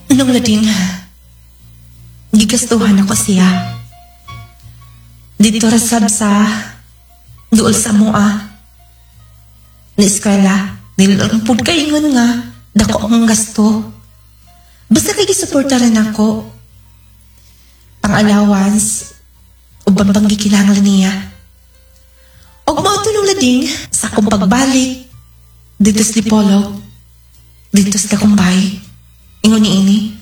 Nung lading, gigastuhan ako siya. Dito rasab sa duol sa mua. Na eskwela, nilampod kaingon nga, dako ang gasto. Basta kay gisuporta rin ako. Pang-allowance, o bambang gikinahanglan niya. Og mao to nung lading, sa akong pagbalik, dito sa Dipolog, dito sa Kakumbay, ingon ni ini.